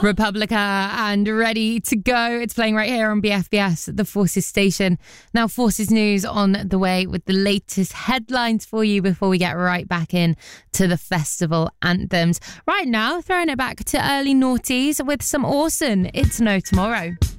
Republica and Ready to Go. It's playing right here on BFBS, the Forces station. Now, Forces News on the way with the latest headlines for you before we get right back in to the festival anthems. Right now, throwing it back to early noughties with some Orson. It's No Tomorrow.